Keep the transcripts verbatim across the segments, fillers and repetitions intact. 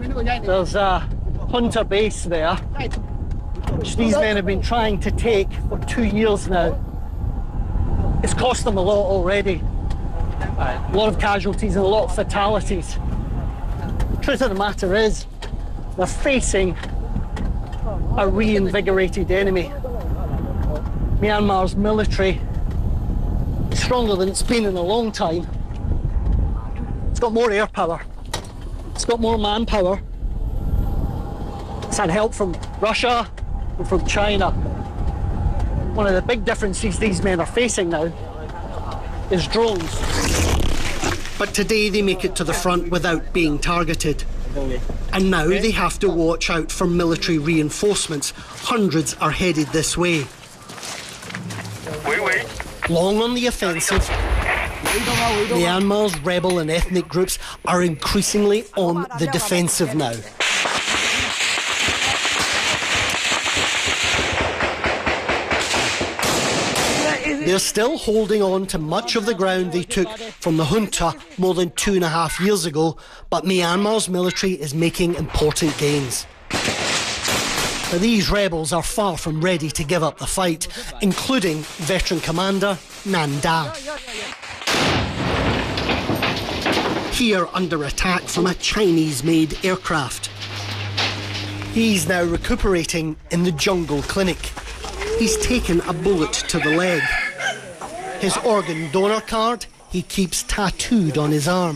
There's a hunter base there, which these men have been trying to take for two years now. It's cost them a lot already. A lot of casualties and a lot of fatalities. The truth of the matter is, they're facing a reinvigorated enemy. Myanmar's military is stronger than it's been in a long time. It's got more air power. It's got more manpower. It's had help from Russia and from China. One of the big differences these men are facing now is drones. But today they make it to the front without being targeted. And now they have to watch out for military reinforcements. Hundreds are headed this way. Long on the offensive, Myanmar's rebel and ethnic groups are increasingly on the defensive now. They're still holding on to much of the ground they took from the junta more than two and a half years ago, but Myanmar's military is making important gains. Now, these rebels are far from ready to give up the fight, including veteran commander Nhan Da. Here under attack from a Chinese-made aircraft. He's now recuperating in the jungle clinic. He's taken a bullet to the leg. His organ donor card he keeps tattooed on his arm.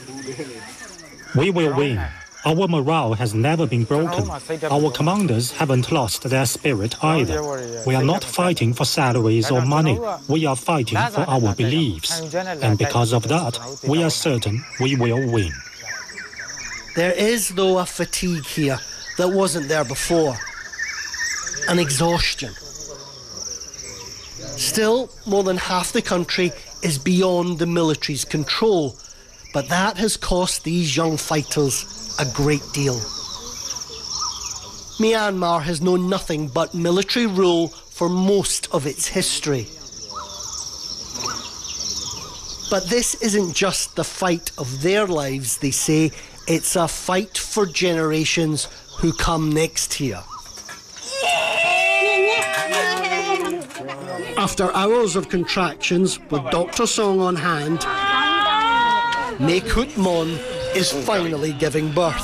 We will win. Our morale has never been broken. Our commanders haven't lost their spirit either. We are not fighting for salaries or money. We are fighting for our beliefs. And because of that, we are certain we will win. There is, though, a fatigue here that wasn't there before. An exhaustion. Still, more than half the country is beyond the military's control, but that has cost these young fighters a great deal. Myanmar has known nothing but military rule for most of its history. But this isn't just the fight of their lives, they say, it's a fight for generations who come next here. After hours of contractions, with Doctor Song on hand, Mekut Mon is finally giving birth.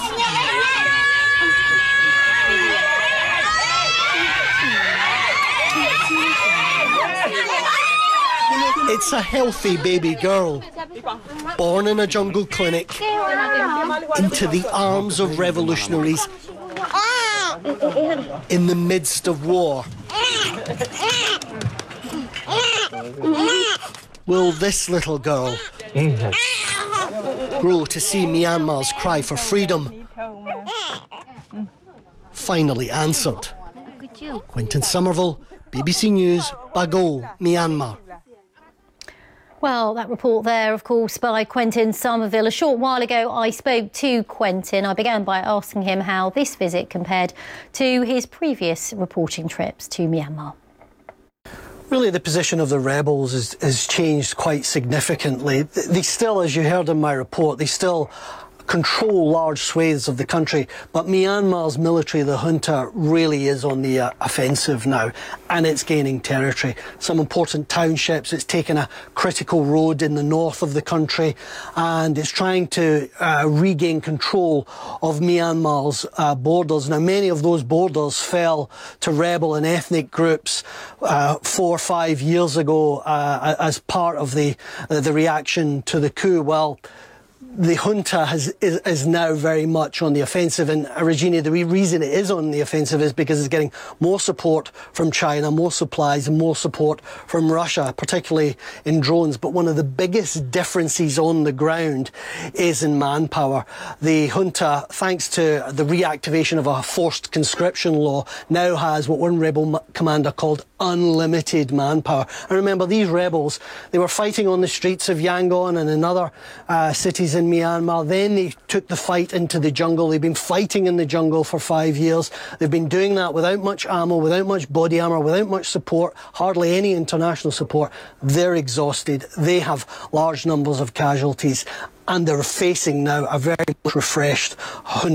It's a healthy baby girl, born in a jungle clinic, into the arms of revolutionaries in the midst of war. Will this little girl grow to see Myanmar's cry for freedom finally answered? Quentin Somerville, B B C News, Bago, Myanmar. Well, that report there, of course, by Quentin Somerville. A short while ago, I spoke to Quentin. I began by asking him how this visit compared to his previous reporting trips to Myanmar. Really, the position of the rebels has, has changed quite significantly. They still, as you heard in my report, they still control large swathes of the country, but Myanmar's military, the junta, really is on the uh, offensive now, and it's gaining territory. Some important townships, it's taken a critical road in the north of the country, and it's trying to uh, regain control of Myanmar's uh, borders. Now, many of those borders fell to rebel and ethnic groups uh, four or five years ago uh, as part of the, uh, the reaction to the coup. Well, the junta has, is, is now very much on the offensive, and uh, Regina, the re reason it is on the offensive is because it's getting more support from China, more supplies and more support from Russia, particularly in drones. But one of the biggest differences on the ground is in manpower. The junta, thanks to the reactivation of a forced conscription law, now has what one rebel commander called unlimited manpower. And remember, these rebels, they were fighting on the streets of Yangon and in other uh, cities in Myanmar. Then they took the fight into the jungle. They've been fighting in the jungle for five years. They've been doing that without much ammo, without much body armour, without much support, hardly any international support. They're exhausted. They have large numbers of casualties, and they're facing now a very refreshed junta.